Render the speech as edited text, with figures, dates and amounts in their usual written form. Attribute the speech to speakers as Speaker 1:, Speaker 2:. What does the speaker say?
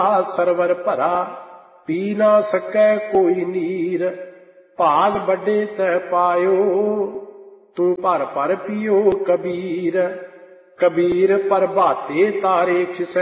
Speaker 1: Server भरा, P ना सकै कोई नीर। भाग बड़े तै पायो, तू भर भर पियो कबीर। कबीर प्रभाते तारे खिसै,